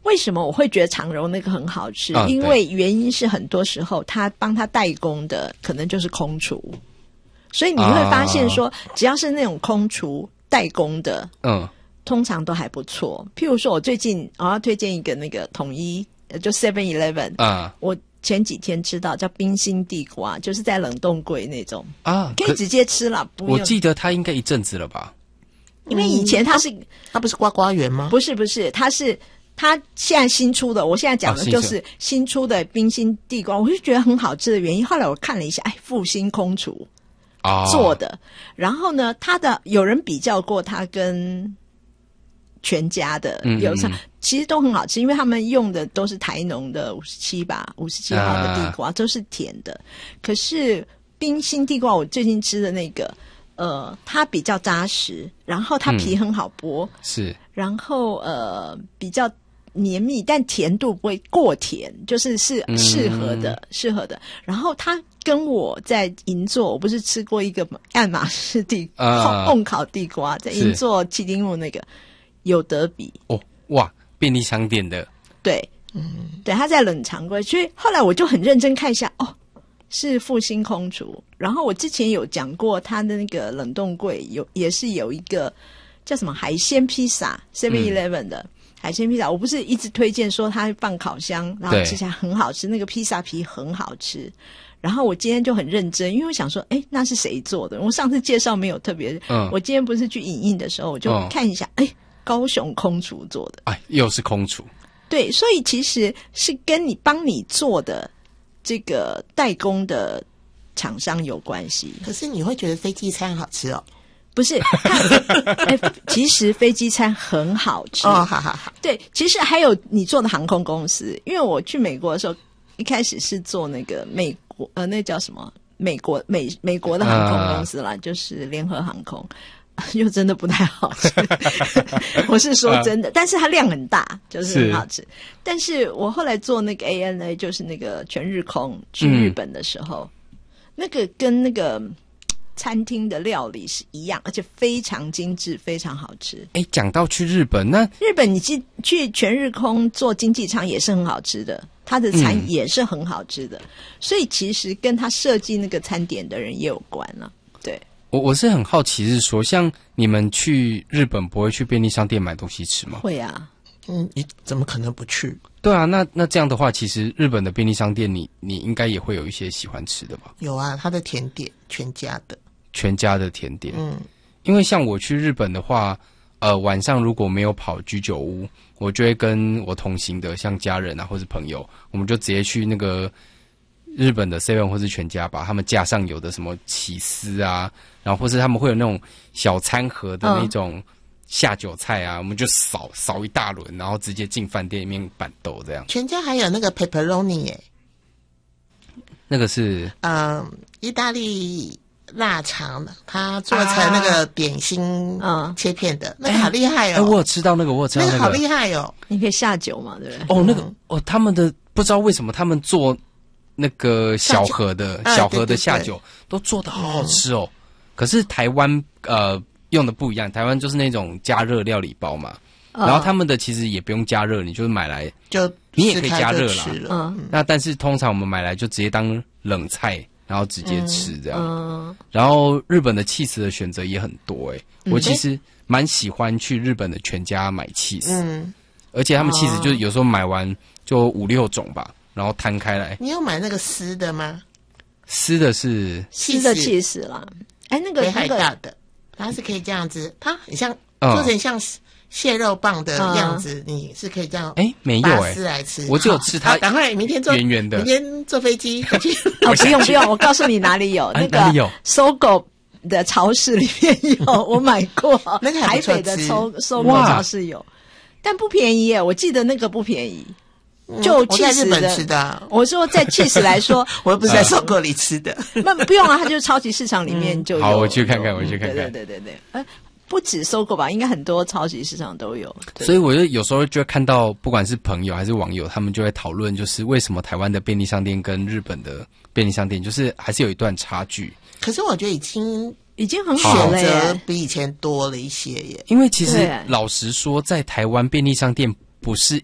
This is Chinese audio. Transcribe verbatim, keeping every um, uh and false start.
为什么我会觉得长荣那个很好吃？ 啊、 因为原因是很多时候他帮他代工的可能就是空厨，所以你会发现说，啊、只要是那种空厨代工的，嗯，通常都还不错。譬如说，我最近我要推荐一个那个统一，就 seven eleven 啊，我前几天吃到叫冰心地瓜，就是在冷冻柜那种啊，可以直接吃了。不用， 我记得它应该一阵子了吧？ 因为以前它是、嗯、 它不是呱呱园吗？ 不是不是，它是。它现在新出的，我现在讲的就是新出的冰心地瓜，我就觉得很好吃的原因。后来我看了一下，哎，复兴空厨做的，然后呢，它的有人比较过它跟全家的，嗯嗯有其实都很好吃，因为他们用的都是台农的五十七吧，五十七号的地瓜、啊、都是甜的。可是冰心地瓜，我最近吃的那个。呃，它比较扎实，然后它皮很好剥，嗯、 是， 然后呃比较绵密，但甜度不会过甜，就是是适合的，适、嗯、合的。然后它跟我在银座，我不是吃过一个爱马仕地啊烘烤地瓜，在银座七丁目那个有得比哦，哇，便利商店的， 对，嗯，对，它在冷藏柜，所以后来我就很认真看一下，哦。是复兴空厨，然后我之前有讲过，它的那个冷冻柜有也是有一个叫什么海鲜披萨 seven eleven 的、嗯、海鲜披萨，我不是一直推荐说它放烤箱，然后吃起来很好吃，那个披萨皮很好吃。然后我今天就很认真，因为我想说，哎，那是谁做的？我上次介绍没有特别，嗯，我今天不是去影印的时候，我就看一下，哎、嗯，高雄空厨做的， 哎，又是空厨， 对，所以其实是跟你帮你做的。这个代工的厂商有关系， 可是你会觉得飞机餐好吃哦？ 不是，欸、其实飞机餐很好吃哦，好好好。 对，其实还有你做的航空公司，因为我去美国的时候，一开始是做那个美国呃，那叫什么美国美美国的航空公司啦，啊、就是联合航空。又真的不太好吃我是说真的、啊、但是它量很大，就是很好吃是但是我后来做那个 A N A 就是那个全日空去日本的时候、嗯、那个跟那个餐厅的料理是一样，而且非常精致，非常好吃。 诶，讲到去日本，那日本你去去全日空做经济舱也是很好吃的，它的餐也是很好吃的、嗯、所以其实跟他设计那个餐点的人也有关了。对， 我我是很好奇是说，像你们去日本不会去便利商店买东西吃吗？ 会啊。 嗯，你怎么可能不去？ 对啊，那那这样的话，其实日本的便利商店你你应该也会有一些喜欢吃的吧？ 有啊，它的甜点，全家的， 全家的甜点。 嗯， 因为像我去日本的话，呃，晚上如果没有跑居酒屋，我就会跟我同行的像家人啊或是朋友，我们就直接去那个日本的 seven 或是全家，把他们架上有的什么起司啊，然后或是他们会有那种小餐盒的那种下酒菜啊，嗯、我们就扫扫一大轮，然后直接进饭店里面板豆这样。 全家还有那个 pepperoni 耶， 那个是嗯，意大利腊肠的，它做成那个点心切片的，啊、那个好厉害哦！ 哎、欸，我有吃到那个，我有吃到那个， 那个好厉害哦！ 你可以下酒嘛，对不对？ 哦，那个哦，他们的不知道为什么他们做那个小盒的小盒的下酒、啊、都做得好好吃哦。嗯、可是台湾呃用的不一样，台湾就是那种加热料理包嘛，哦、然后他们的其实也不用加热，你就是买来就你也可以加热啦。 嗯， 那但是通常我们买来就直接当冷菜。然后直接吃这样，嗯嗯、然后日本的起司的选择也很多诶、欸嗯，我其实蛮喜欢去日本的全家买起司，嗯，而且他们起司就是有时候买完就五六种吧，然后摊开来。 你有买那个丝的吗？ 丝的是丝的起司啦，哎，那个北海道的，它是可以这样子，它很像做成像蟹肉棒的样子，嗯、你是可以这样。 哎，没有哎、 欸，来吃。 我只有吃它。 赶快明天坐圆圆的， 明天坐飞机回去。 哦，不用不用，我告诉你哪里有那个搜狗的超市里面有，我买过。 那个台北的搜搜狗超市有，但不便宜耶，我记得那个不便宜。就我在日本吃的、啊， 我说在起司来说， 我又不是在搜狗里吃的。 那不用啊，它就是超级市场里面就有。 好，我去看看，我去看看。 对对对对对，呃。不止搜狗吧，应该很多超级市场都有。 所以我就有时候就会看到，不管是朋友还是网友，他们就会讨论，就是为什么台湾的便利商店跟日本的便利商店，就是还是有一段差距。 可是我觉得已经已经很好了， 选择比以前多了一些耶。 因为其实老实说，在台湾便利商店不是